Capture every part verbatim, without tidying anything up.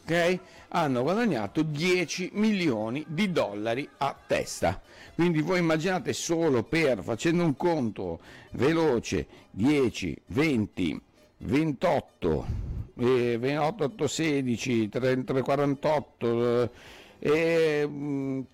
ok? Hanno guadagnato dieci milioni di dollari a testa. Quindi voi immaginate solo per, facendo un conto veloce, dieci, venti, ventotto, eh, ventotto, sedici, trenta, quarantotto, eh, mh,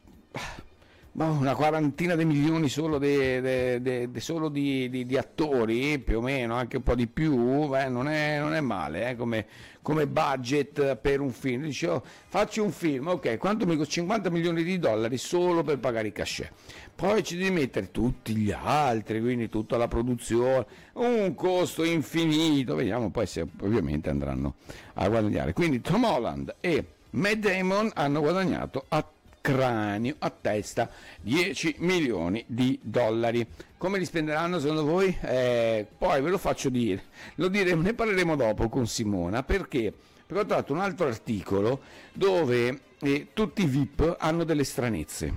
una quarantina di milioni solo, de, de, de, de, solo di, di, di attori, più o meno, anche un po' di più, beh, non, è, non è male eh, come, come budget per un film. Dice, oh, faccio un film, ok, quanto mi costa? cinquanta milioni di dollari solo per pagare i cachet. Poi ci devi mettere tutti gli altri, quindi tutta la produzione, un costo infinito, vediamo poi se ovviamente andranno a guadagnare. Quindi Tom Holland e Matt Damon hanno guadagnato a cranio, a testa, dieci milioni di dollari. Come li spenderanno secondo voi? Eh, poi ve lo faccio dire, lo diremo, ne parleremo dopo con Simona, perché, perché ho trovato un altro articolo dove eh, tutti i V I P hanno delle stranezze.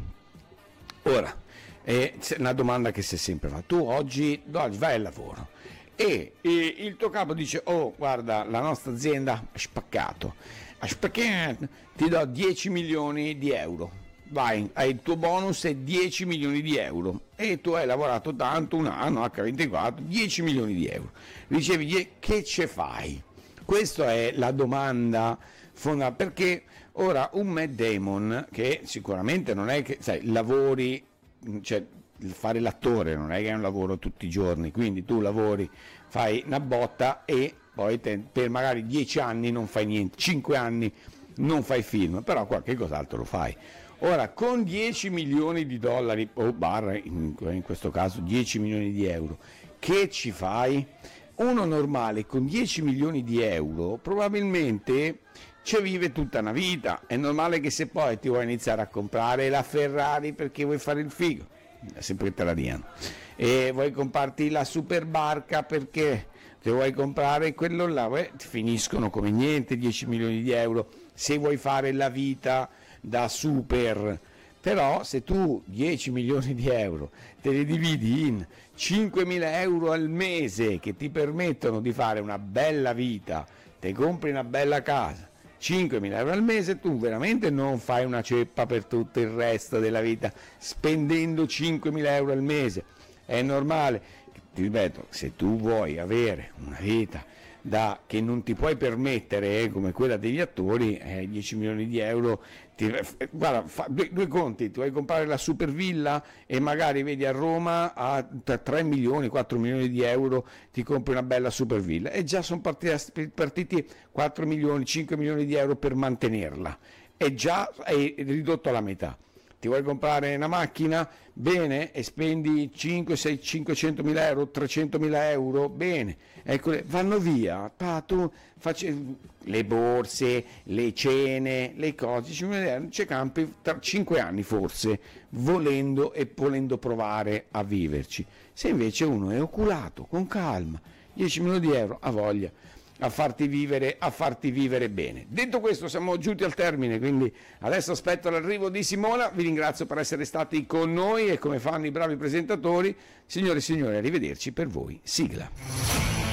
Ora, è una domanda che si è sempre fatta: tu oggi, oggi vai al lavoro e, e il tuo capo dice, oh guarda, la nostra azienda ha spaccato, ha spaccato, ti do dieci milioni di euro, vai, hai il tuo bonus è dieci milioni di euro e tu hai lavorato tanto, un anno, acca ventiquattro, dieci milioni di euro, dicevi, che ce fai? Questa è la domanda fondamentale, perché ora un Matt Damon, che sicuramente non è che, sai, lavori, cioè fare l'attore non è che è un lavoro tutti i giorni, quindi tu lavori, fai una botta e poi te, per magari dieci anni non fai niente, cinque anni non fai film, però qualche cos'altro lo fai. Ora, con dieci milioni di dollari, o barra in, in questo caso dieci milioni di euro, che ci fai? Uno normale con dieci milioni di euro probabilmente ci vive tutta una vita. È normale che se poi ti vuoi iniziare a comprare la Ferrari perché vuoi fare il figo, sempre che te la diano, e vuoi comprarti la super barca perché ti vuoi comprare quello là, beh, finiscono come niente dieci milioni di euro se vuoi fare la vita da super. Però se tu dieci milioni di euro te li dividi in cinquemila euro al mese che ti permettono di fare una bella vita, ti compri una bella casa, cinquemila euro al mese, tu veramente non fai una ceppa per tutto il resto della vita spendendo cinquemila euro al mese. È normale, ti ripeto, se tu vuoi avere una vita da, che non ti puoi permettere eh, come quella degli attori, eh, dieci milioni di euro, ti, eh, guarda, fa, due, due conti, tu vuoi comprare la super villa e magari vedi a Roma a tre milioni, quattro milioni di euro ti compri una bella super villa e già sono partiti, partiti quattro milioni, cinque milioni di euro per mantenerla, è già è ridotto alla metà. Ti vuoi comprare una macchina? Bene, e spendi cinque, sei, cinquecentomila euro, trecentomila euro? Bene, ecco, vanno via, pa, tu facci le borse, le cene, le cose, non c'è campi tra cinque anni forse, volendo e volendo provare a viverci. Se invece uno è oculato, con calma, dieci milioni di euro, ha voglia a farti vivere, a farti vivere bene. Detto questo, siamo giunti al termine, quindi adesso aspetto l'arrivo di Simona. Vi ringrazio per essere stati con noi e come fanno i bravi presentatori, signore e signori, arrivederci per voi. Sigla.